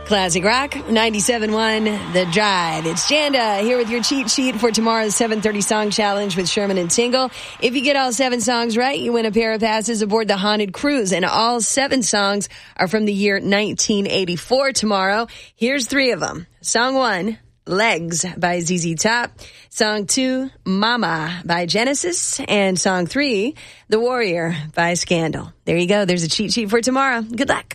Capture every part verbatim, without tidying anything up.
Classic Rock, ninety-seven point one, The Drive. It's Janda here with your cheat sheet for tomorrow's seven thirty Song Challenge with Sherman and Tingle. If you get all seven songs right, you win a pair of passes aboard the Haunted Cruise. And all seven songs are from the year nineteen eighty-four tomorrow. Here's three of them. Song one, Legs by Z Z Top. Song two, Mama by Genesis. And song three, The Warrior by Scandal. There you go. There's a cheat sheet for tomorrow. Good luck.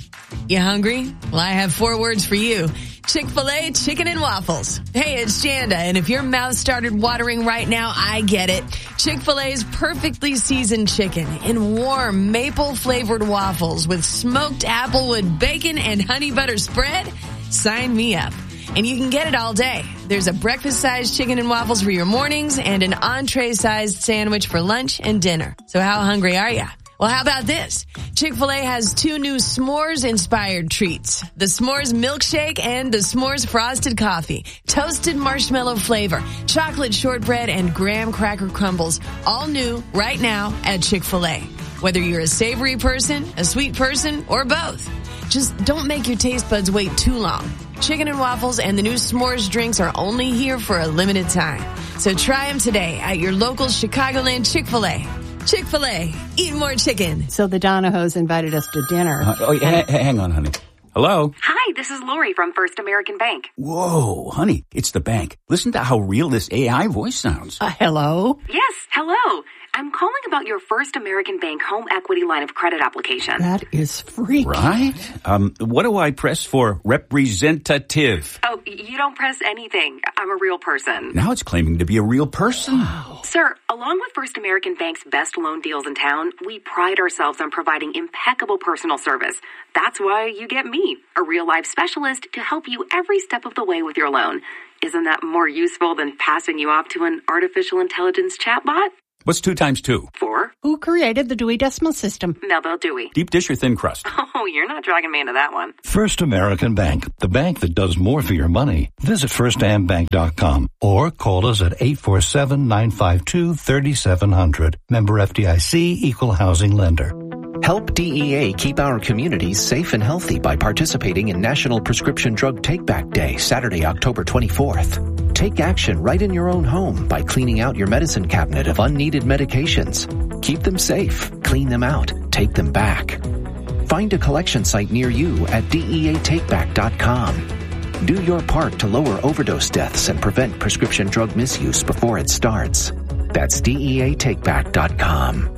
You hungry? Well, I have four words for you. Chick-fil-A chicken and waffles. Hey, it's Janda, and if your mouth started watering right now, I get it. Chick-fil-A's perfectly seasoned chicken in warm maple-flavored waffles with smoked applewood bacon and honey butter spread. Sign me up. And you can get it all day. There's a breakfast-sized chicken and waffles for your mornings and an entree-sized sandwich for lunch and dinner. So how hungry are you? Well, how about this? Chick-fil-A has two new s'mores-inspired treats. The S'mores Milkshake and the S'mores Frosted Coffee. Toasted marshmallow flavor, chocolate shortbread, and graham cracker crumbles. All new right now at Chick-fil-A. Whether you're a savory person, a sweet person, or both. Just don't make your taste buds wait too long. Chicken and waffles and the new s'mores drinks are only here for a limited time. So try them today at your local Chicagoland Chick-fil-A. Chick-fil-A. Eat more chicken. So the Donahos invited us to dinner. Uh, oh, yeah, h- hang on, honey. Hello? Hi, this is Lori from First American Bank. Whoa, honey, it's the bank. Listen to how real this A I voice sounds. Uh, hello? Yes, hello. I'm calling about your First American Bank home equity line of credit application. That is freaky. Right? Um, what do I press for representative? Oh, you don't press anything. I'm a real person. Now it's claiming to be a real person. Wow. Sir, along with First American Bank's best loan deals in town, we pride ourselves on providing impeccable personal service. That's why you get me, a real-life specialist, to help you every step of the way with your loan. Isn't that more useful than passing you off to an artificial intelligence chatbot? What's two times two? Four. Who created the Dewey Decimal System? Melville Dewey. Deep dish or thin crust? Oh, you're not dragging me into that one. First American Bank, the bank that does more for your money. Visit first am bank dot com or call us at eight four seven, nine five two, three seven zero zero. Member F D I C, Equal Housing Lender. Help D E A keep our communities safe and healthy by participating in National Prescription Drug Take-Back Day, Saturday, October twenty-fourth. Take action right in your own home by cleaning out your medicine cabinet of unneeded medications. Keep them safe, clean them out, take them back. Find a collection site near you at D E A take back dot com. Do your part to lower overdose deaths and prevent prescription drug misuse before it starts. That's D E A take back dot com.